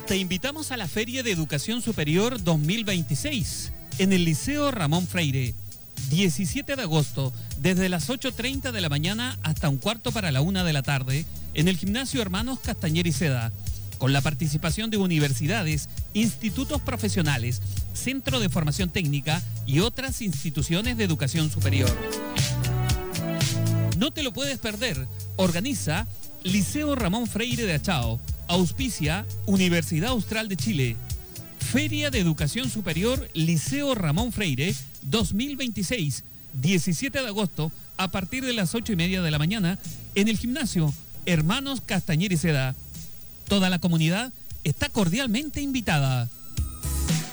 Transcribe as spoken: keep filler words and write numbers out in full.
Te invitamos a la Feria de Educación Superior dos mil veintiséis en el Liceo Ramón Freire, diecisiete de agosto, desde las ocho treinta de la mañana hasta un cuarto para la una de la tarde, en el Gimnasio Hermanos Castañer y Seda, con la participación de universidades, institutos profesionales, centro de formación técnica y otras instituciones de educación superior. No te lo puedes perder. Organiza Liceo Ramón Freire de Achao. Auspicia Universidad Austral de Chile. Feria de Educación Superior Liceo Ramón Freire dos mil veintiséis, diecisiete de agosto, a partir de las ocho y media de la mañana, en el Gimnasio Hermanos Castañer y Seda. Toda la comunidad está cordialmente invitada.